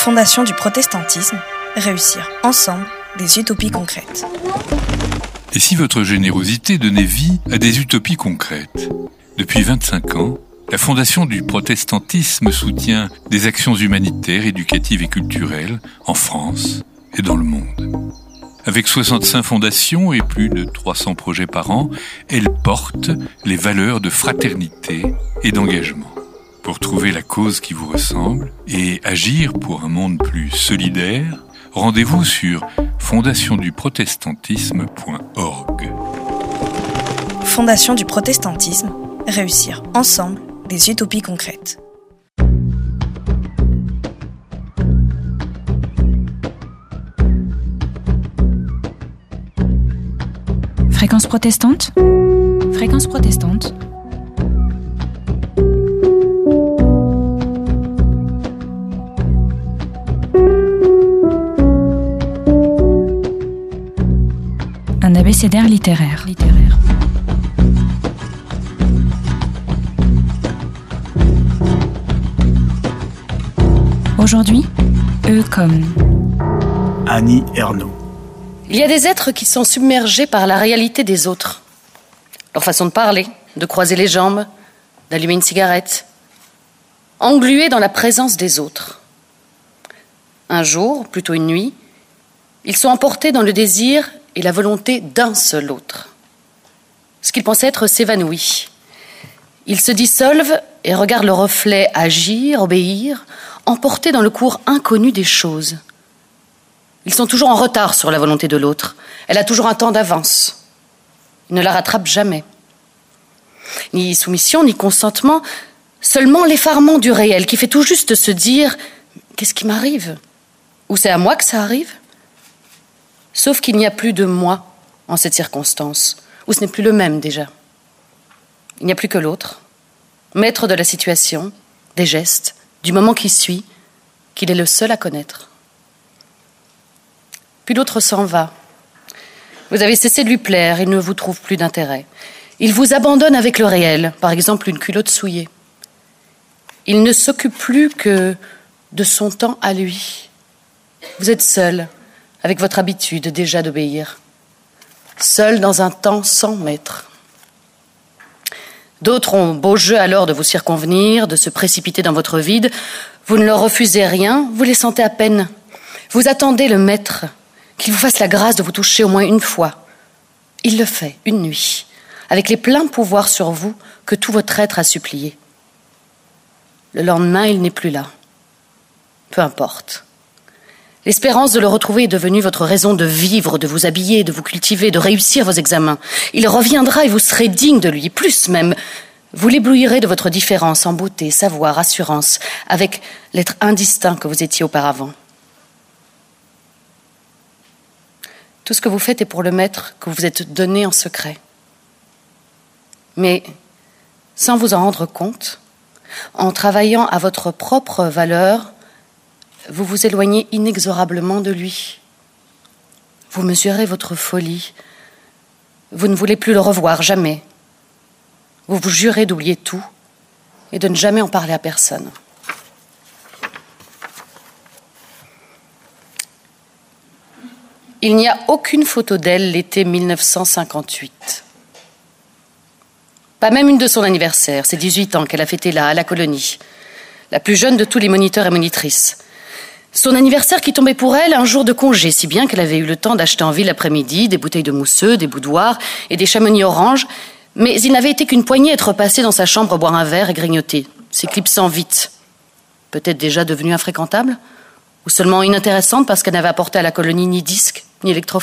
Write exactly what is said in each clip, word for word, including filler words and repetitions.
Fondation du protestantisme, réussir ensemble des utopies concrètes. Et si votre générosité donnait vie à des utopies concrètes ? Depuis vingt-cinq ans, la Fondation du protestantisme soutient des actions humanitaires, éducatives et culturelles en France et dans le monde. Avec soixante-cinq fondations et plus de trois cents projets par an, elle porte les valeurs de fraternité et d'engagement. Pour trouver la cause qui vous ressemble et agir pour un monde plus solidaire, rendez-vous sur fondation du protestantisme point org. Fondation du protestantisme, réussir ensemble des utopies concrètes. Fréquence protestante ? Fréquence protestante. Un abécédaire littéraire. littéraire. Aujourd'hui, eux comme Annie Ernaux. Il y a des êtres qui sont submergés par la réalité des autres. Leur façon de parler, de croiser les jambes, d'allumer une cigarette, englués dans la présence des autres. Un jour, plutôt une nuit, ils sont emportés dans le désir et la volonté d'un seul autre. Ce qu'ils pensaient être s'évanouit. Ils se dissolvent et regardent le reflet agir, obéir, emportés dans le cours inconnu des choses. Ils sont toujours en retard sur la volonté de l'autre. Elle a toujours un temps d'avance. Ils ne la rattrapent jamais. Ni soumission, ni consentement, seulement l'effarement du réel qui fait tout juste se dire « Qu'est-ce qui m'arrive ? Ou c'est à moi que ça arrive ?» Sauf qu'il n'y a plus de moi en cette circonstance, où ce n'est plus le même déjà. Il n'y a plus que l'autre, maître de la situation, des gestes, du moment qui suit, qu'il est le seul à connaître. Puis l'autre s'en va. Vous avez cessé de lui plaire, il ne vous trouve plus d'intérêt. Il vous abandonne avec le réel, par exemple une culotte souillée. Il ne s'occupe plus que de son temps à lui. Vous êtes seul, avec votre habitude déjà d'obéir. Seul dans un temps sans maître. D'autres ont beau jeu alors de vous circonvenir, de se précipiter dans votre vide. Vous ne leur refusez rien, vous les sentez à peine. Vous attendez le maître, qu'il vous fasse la grâce de vous toucher au moins une fois. Il le fait, une nuit, avec les pleins pouvoirs sur vous que tout votre être a supplié. Le lendemain, il n'est plus là. Peu importe. L'espérance de le retrouver est devenue votre raison de vivre, de vous habiller, de vous cultiver, de réussir vos examens. Il reviendra et vous serez digne de lui, plus même. Vous l'éblouirez de votre différence en beauté, savoir, assurance, avec l'être indistinct que vous étiez auparavant. Tout ce que vous faites est pour le maître que vous vous êtes donné en secret. Mais, sans vous en rendre compte, en travaillant à votre propre valeur, vous vous éloignez inexorablement de lui. Vous mesurez votre folie. Vous ne voulez plus le revoir, jamais. Vous vous jurez d'oublier tout et de ne jamais en parler à personne. Il n'y a aucune photo d'elle l'été mille neuf cent cinquante-huit. Pas même une de son anniversaire, c'est dix-huit ans qu'elle a fêté là, à la colonie. La plus jeune de tous les moniteurs et monitrices. Son anniversaire qui tombait pour elle un jour de congé, si bien qu'elle avait eu le temps d'acheter en ville l'après-midi des bouteilles de mousseux, des boudoirs et des chamonix oranges, mais il n'avait été qu'une poignée être passée dans sa chambre boire un verre et grignoter, s'éclipsant vite. Peut-être déjà devenue infréquentable ? Ou seulement inintéressante parce qu'elle n'avait apporté à la colonie ni disque, ni électrophone ?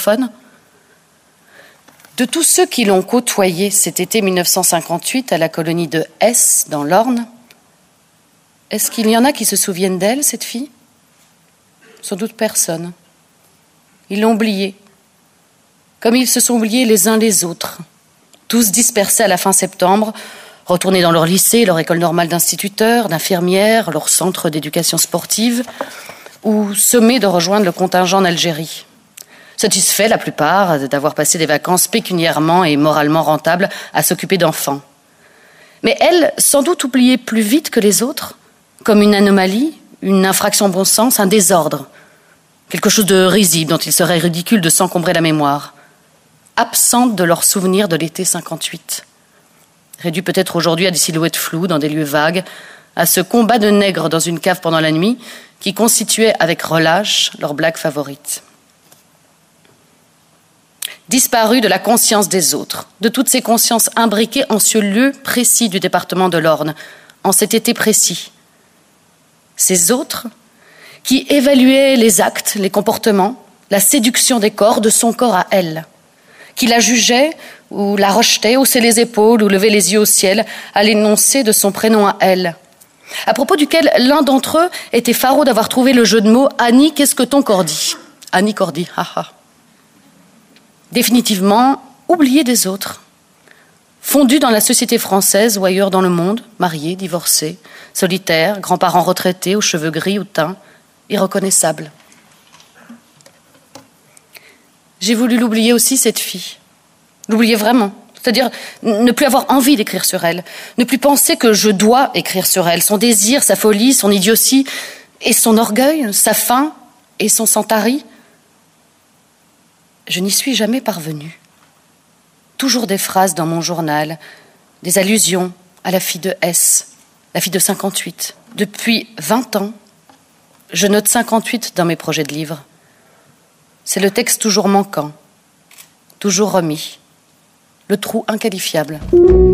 De tous ceux qui l'ont côtoyée cet été mille neuf cent cinquante-huit à la colonie de S, dans l'Orne, est-ce qu'il y en a qui se souviennent d'elle, cette fille ? Sans doute personne. Ils l'ont oubliée, comme ils se sont oubliés les uns les autres, tous dispersés à la fin septembre, retournés dans leur lycée, leur école normale d'instituteurs, d'infirmières, leur centre d'éducation sportive, ou sommés de rejoindre le contingent en Algérie. Satisfaits, la plupart, d'avoir passé des vacances pécuniairement et moralement rentables à s'occuper d'enfants. Mais elle, sans doute oubliée plus vite que les autres, comme une anomalie, une infraction au bon sens, un désordre, quelque chose de risible dont il serait ridicule de s'encombrer la mémoire, absente de leurs souvenirs de l'été cinquante-huit, réduit peut-être aujourd'hui à des silhouettes floues dans des lieux vagues, à ce combat de nègres dans une cave pendant la nuit qui constituait avec relâche leur blague favorite. Disparu de la conscience des autres, de toutes ces consciences imbriquées en ce lieu précis du département de l'Orne, en cet été précis. Ces autres qui évaluaient les actes, les comportements, la séduction des corps, de son corps à elle, qui la jugeaient ou la rejetaient, haussaient les épaules ou levaient les yeux au ciel à l'énoncé de son prénom à elle, à propos duquel l'un d'entre eux était faraud d'avoir trouvé le jeu de mots « Annie, qu'est-ce que ton corps dit ?» Annie Cordy, haha. Définitivement oublié des autres, fondu dans la société française ou ailleurs dans le monde, marié, divorcé, solitaire, grands-parents retraités, aux cheveux gris, au teint, irreconnaissable. J'ai voulu l'oublier aussi, cette fille. L'oublier vraiment. C'est-à-dire ne plus avoir envie d'écrire sur elle, ne plus penser que je dois écrire sur elle, son désir, sa folie, son idiotie, et son orgueil, sa faim et son sans-tari. Je n'y suis jamais parvenue. Toujours des phrases dans mon journal, des allusions à la fille de S, la fille de cinquante-huit. Depuis vingt ans, je note cinquante-huit dans mes projets de livres. C'est le texte toujours manquant, toujours remis. Le trou inqualifiable.